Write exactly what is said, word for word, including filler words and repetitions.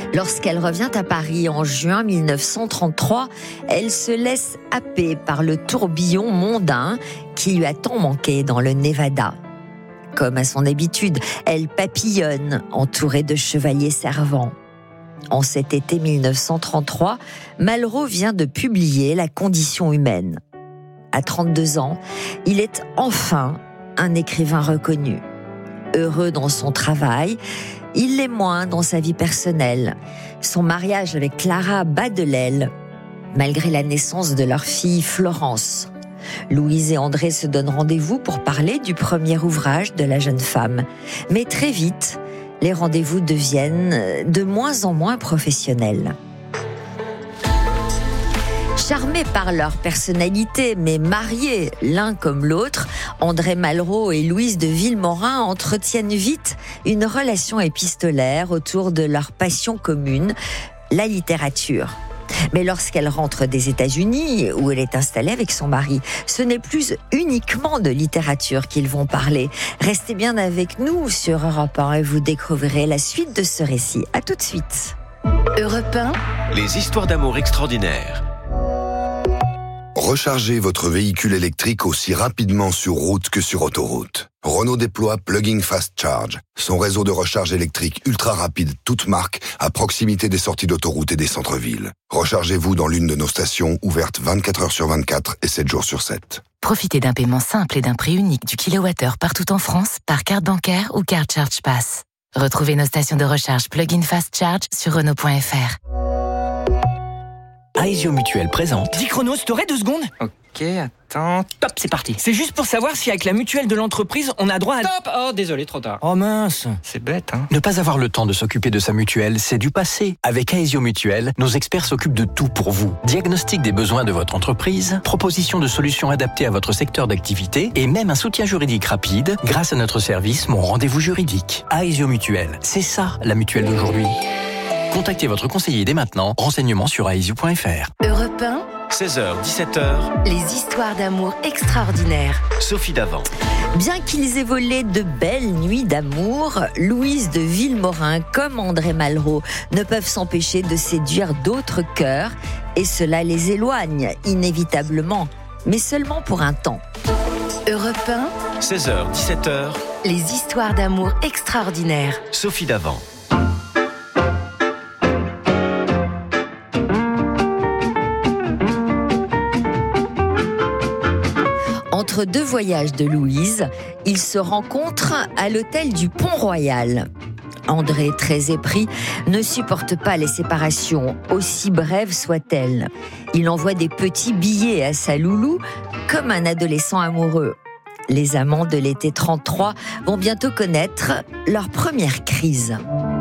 Lorsqu'elle revient à Paris en juin mille neuf cent trente-trois, elle se laisse happer par le tourbillon mondain qui lui a tant manqué dans le Nevada. Comme à son habitude, elle papillonne, entourée de chevaliers servants. En cet été mille neuf cent trente-trois, Malraux vient de publier La condition humaine. À trente-deux ans, il est enfin un écrivain reconnu. Heureux dans son travail, il l'est moins dans sa vie personnelle. Son mariage avec Clara bat de l'aile, malgré la naissance de leur fille Florence. Louise et André se donnent rendez-vous pour parler du premier ouvrage de la jeune femme. Mais très vite, les rendez-vous deviennent de moins en moins professionnels. Charmés par leur personnalité, mais mariés l'un comme l'autre, André Malraux et Louise de Vilmorin entretiennent vite une relation épistolaire autour de leur passion commune, la littérature. Mais lorsqu'elle rentre des États-Unis, où elle est installée avec son mari, ce n'est plus uniquement de littérature qu'ils vont parler. Restez bien avec nous sur Europe un et vous découvrirez la suite de ce récit. À tout de suite. Europe un. Les histoires d'amour extraordinaires. Rechargez votre véhicule électrique aussi rapidement sur route que sur autoroute. Renault déploie Plug-in Fast Charge, son réseau de recharge électrique ultra rapide, toute marque, à proximité des sorties d'autoroute et des centres-villes. Rechargez-vous dans l'une de nos stations, ouvertes vingt-quatre heures sur vingt-quatre et sept jours sur sept. Profitez d'un paiement simple et d'un prix unique du kilowattheure partout en France par carte bancaire ou carte Charge Pass. Retrouvez nos stations de recharge Plug-in Fast Charge sur Renault point F R. Aesio Mutuelle présente. dix chronos, t'aurais deux secondes ? Ok, attends. Top, c'est parti. C'est juste pour savoir si avec la mutuelle de l'entreprise, on a droit à... Stop. Oh, désolé, trop tard. Oh mince. C'est bête, hein. Ne pas avoir le temps de s'occuper de sa mutuelle, c'est du passé. Avec Aesio Mutuelle, nos experts s'occupent de tout pour vous. Diagnostic des besoins de votre entreprise, proposition de solutions adaptées à votre secteur d'activité et même un soutien juridique rapide grâce à notre service Mon Rendez-vous Juridique. Aesio Mutuelle, c'est ça la mutuelle d'aujourd'hui. Contactez votre conseiller dès maintenant. Renseignements sur aesio point F R. Europe un. seize heures, dix-sept heures. Les histoires d'amour extraordinaires. Sophie Davant. Bien qu'ils aient volé de belles nuits d'amour, Louise de Vilmorin comme André Malraux ne peuvent s'empêcher de séduire d'autres cœurs et cela les éloigne inévitablement, mais seulement pour un temps. Europe un. seize heures, dix-sept heures. Les histoires d'amour extraordinaires. Sophie Davant. Entre deux voyages de Louise, ils se rencontrent à l'hôtel du Pont-Royal. André, très épris, ne supporte pas les séparations, aussi brèves soient-elles. Il envoie des petits billets à sa loulou, comme un adolescent amoureux. Les amants de l'été trente-trois vont bientôt connaître leur première crise.